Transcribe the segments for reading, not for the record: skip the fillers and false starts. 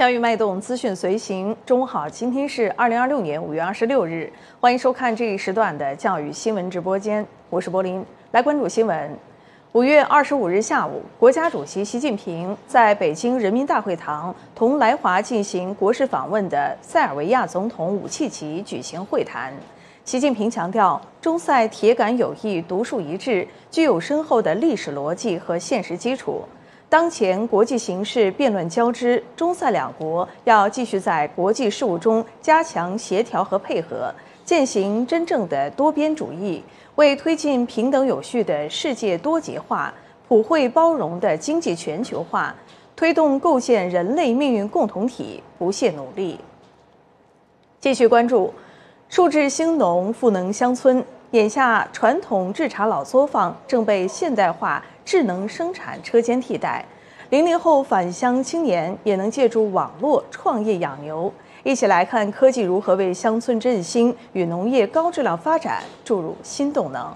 教育脉动，资讯随行。中午好，今天是2026年5月26日，欢迎收看这一时段的教育新闻直播间，我是柏林。来关注新闻。5月25日下午，国家主席习近平在北京人民大会堂同来华进行国事访问的塞尔维亚总统武契奇举行会谈。习近平强调，中塞铁杆友谊独树一帜，具有深厚的历史逻辑和现实基础。当前国际形势变乱交织，中塞两国要继续在国际事务中加强协调和配合，践行真正的多边主义，为推进平等有序的世界多极化、普惠包容的经济全球化，推动构建人类命运共同体不懈努力。继续关注数字兴农、赋能乡村。眼下，传统制茶老作坊正被现代化智能生产车间替代。00后返乡青年也能借助网络创业养牛。一起来看科技如何为乡村振兴与农业高质量发展注入新动能。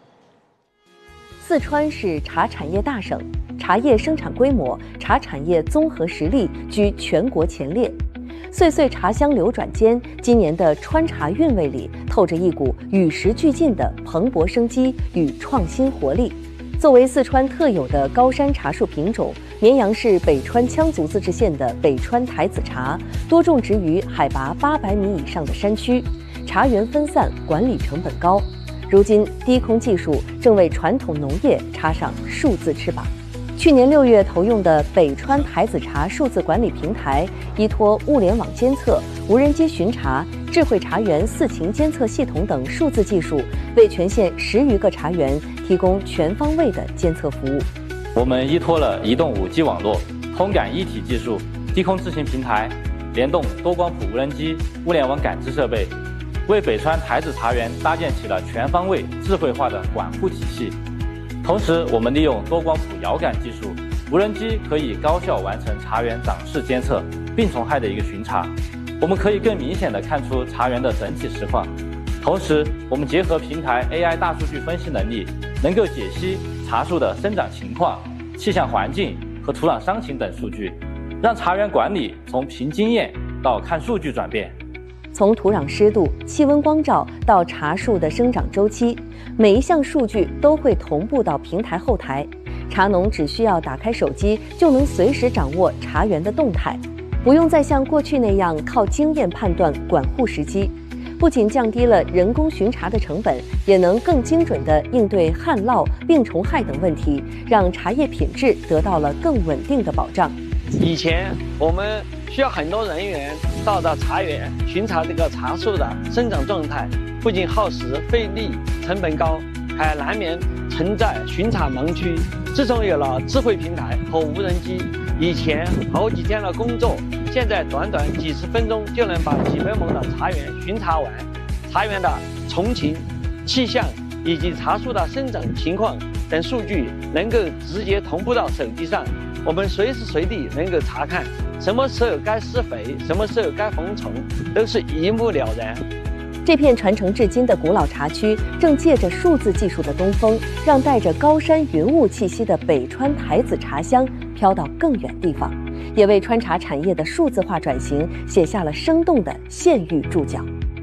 四川是茶产业大省，茶叶生产规模、茶产业综合实力居全国前列。岁岁茶香流转间，今年的川茶韵味里透着一股与时俱进的蓬勃生机与创新活力。作为四川特有的高山茶树品种，绵阳市北川羌族自治县的北川台子茶多种植于海拔800米以上的山区，茶园分散，管理成本高。如今，低空技术正为传统农业插上数字翅膀。去年6月投用的北川台子茶数字管理平台，依托物联网监测、无人机巡查、智慧茶园4勤监测系统等数字技术，为全县10余个茶园提供全方位的监测服务。 我们依托了移动5G 网络、通感一体技术、低空智行平台，联动多光谱无人机、物联网感知设备，为北川台子茶园搭建起了全方位智慧化的管护体系。同时，我们利用多光谱遥感技术，无人机可以高效完成茶园长势监测、病虫害的一个巡查。我们可以更明显地看出茶园的整体实况。同时，我们结合平台 AI 大数据分析能力，能够解析茶树的生长情况、气象环境和土壤伤情等数据，让茶园管理从凭经验到看数据转变。 从土壤湿度、气温、光照到茶树的生长周期，每一项数据都会同步到平台后台，茶农只需要打开手机就能随时掌握茶园的动态，不用再像过去那样靠经验判断管护时机。不仅降低了人工巡查的成本，也能更精准地应对旱涝、病虫害等问题，让茶叶品质得到了更稳定的保障。 以前我们需要很多人员到茶园巡查这个茶树的生长状态，不仅耗时费力、成本高，还难免存在巡查盲区。自从有了智慧平台和无人机，以前好几天的工作，现在短短几十分钟就能把几百亩的茶园巡查完。茶园的虫情、气象以及茶树的生长情况等数据能够直接同步到手机上，我们随时随地能够查看什么时候该施肥，什么时候该防虫，都是一目了然。 这片传承至今的古老茶区正借着数字技术的东风，让带着高山云雾气息的北川台子茶香飘到更远地方，也为川茶产业的数字化转型写下了生动的县域注脚。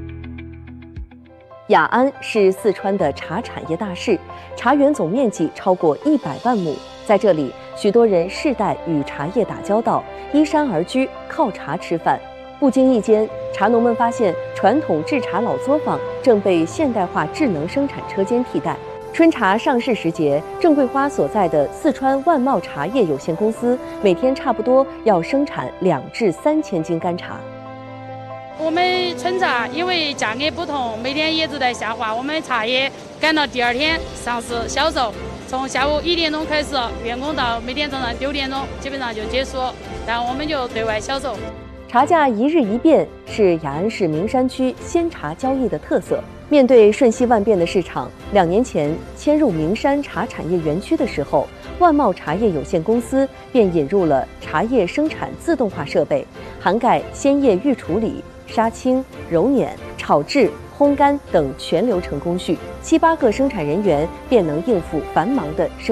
雅安是四川的茶产业大市，茶园总面积超过100万亩，在这里，许多人世代与茶叶打交道，依山而居，靠茶吃饭。不经意间，茶农们发现传统制茶老作坊正被现代化智能生产车间替代。春茶上市时节，郑桂花所在的四川万茂茶叶有限公司每天差不多要生产2至3千斤干茶。 我们春茶因为价格不同，每天也都在下滑。我们茶叶赶到第2天上市销售，从下午1点钟开始员工到每天早上6点钟基本上就结束，然后我们就对外销售。 茶价一日一变是雅安市名山区鲜茶交易的特色。面对瞬息万变的市场，2年前迁入名山茶产业园区的时候，万茂茶叶有限公司便引入了茶叶生产自动化设备，涵盖鲜叶预处理、杀青、揉捻、炒制、烘干等全流程工序，7、8个生产人员便能应付繁忙的生